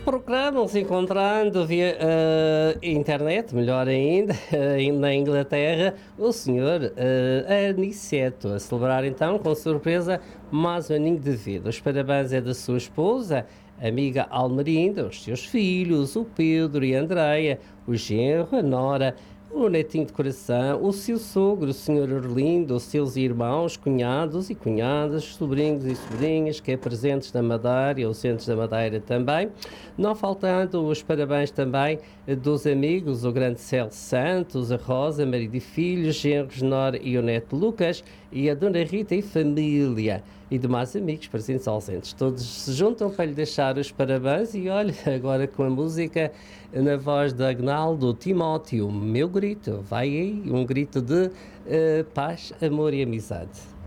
procuramos encontrando via internet, melhor ainda, na Inglaterra, o senhor Aniceto, a celebrar então, com surpresa, mais um aninho de vida. Os parabéns é da sua esposa, amiga Almerinda, os seus filhos, o Pedro e a Andreia, o genro, a Nora, o netinho de coração, o seu sogro, o senhor Orlindo, os seus irmãos, cunhados e cunhadas, sobrinhos e sobrinhas, que é presentes da Madeira e ausentes da Madeira também. Não faltando os parabéns também dos amigos, o grande Celso Santos, a Rosa, marido e filhos, genros Nora e o neto Lucas, e a dona Rita e família, e demais amigos presentes ausentes. Todos se juntam para lhe deixar os parabéns e olha, agora com a música na voz de Agnaldo Timóteo, meu grito, vai aí, um grito de paz, amor e amizade.